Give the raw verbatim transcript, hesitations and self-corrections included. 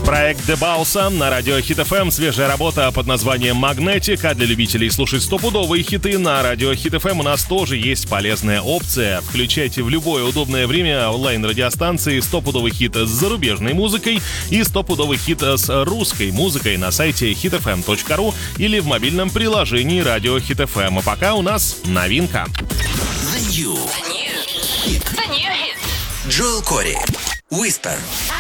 Проект The Balsam на радио Hit эф эм. Свежая работа под названием Magnetic. А для любителей слушать стопудовые хиты на радио Hit эф эм у нас тоже есть полезная опция. Включайте в любое удобное время онлайн-радиостанции стопудовый хит с зарубежной музыкой и стопудовый хит с русской музыкой на сайте хит эф эм точка ру или в мобильном приложении радио Hit эф эм. А пока у нас новинка. The new. The new hit. The new hit. Джоэл Кори. Whisper.